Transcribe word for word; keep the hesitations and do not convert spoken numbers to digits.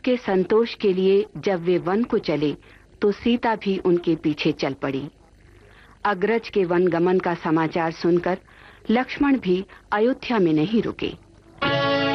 सबके संतोष के लिए जब वे वन को चले तो सीता भी उनके पीछे चल पड़ी। अग्रज के वन गमन का समाचार सुनकर लक्ष्मण भी अयोध्या में नहीं रुके।